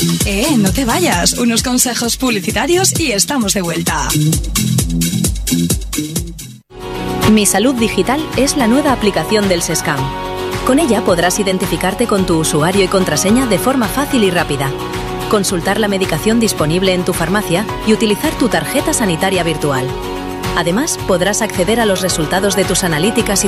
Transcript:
No te vayas. Unos consejos publicitarios y estamos de vuelta. Mi Salud Digital es la nueva aplicación del SESCAM. Con ella podrás identificarte con tu usuario y contraseña de forma fácil y rápida, consultar la medicación disponible en tu farmacia y utilizar tu tarjeta sanitaria virtual. Además, podrás acceder a los resultados de tus analíticas y